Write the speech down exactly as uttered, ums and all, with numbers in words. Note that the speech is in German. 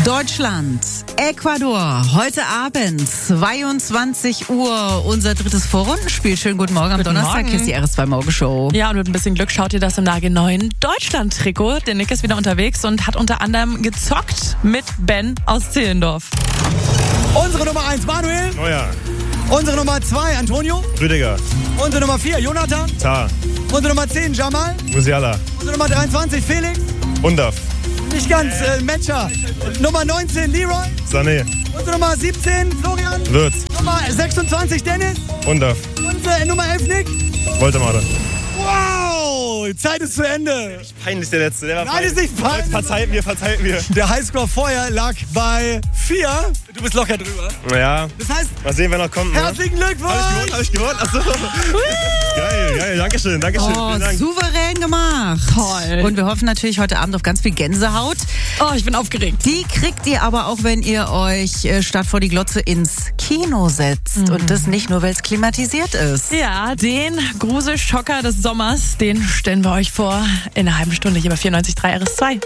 Deutschland, Ecuador, heute Abend, zweiundzwanzig Uhr, unser drittes Vorrundenspiel. Schönen guten Morgen am Guten Donnerstag, Morgen. hier ist die R S zwei Morgenshow. Ja, und mit ein bisschen Glück schaut ihr das im nagelneuen Deutschland-Trikot. Der Nick ist wieder unterwegs und hat unter anderem gezockt mit Ben aus Zehlendorf. Unsere Nummer eins, Manuel. Neuer. Unsere Nummer zwei, Antonio. Rüdiger. Unsere Nummer vier, Jonathan. Tar. Unsere Nummer zehn, Jamal. Musiala. Unsere Nummer dreiundzwanzig, Felix. Undaf. Nicht ganz, äh, Metscher. Nummer neunzehn, Leroy. Sané. Unsere Nummer siebzehn, Florian. Wirtz. Nummer sechsundzwanzig, Dennis. Undaf. Unsere Nummer elf, Nick. Woltemade. Wow, Zeit ist zu Ende. Peinlich der Letzte. Der war Nein, ist nicht peinlich. Verzeiht mir, verzeiht mir. Der Highscore vorher lag bei vier. Du bist locker drüber. Naja, Das heißt, mal sehen, wer noch kommt. Ne? herzlichen Glückwunsch. Hab ich gewonnen? Hab ich gewonnen? Achso. Geil, geil. Dankeschön, Dankeschön. Oh, Vielen Dank. souverän gemacht. Toll. Und wir hoffen natürlich heute Abend auf ganz viel Gänsehaut. Oh, ich bin aufgeregt. Die kriegt ihr aber auch, wenn ihr euch äh, statt vor die Glotze ins Kino setzt. Mhm. Und das nicht nur, weil es klimatisiert ist. Ja, den Gruselschocker des Sommers, den stellen wir euch vor in einer halben Stunde hier bei vierundneunzig Komma drei R S zwei.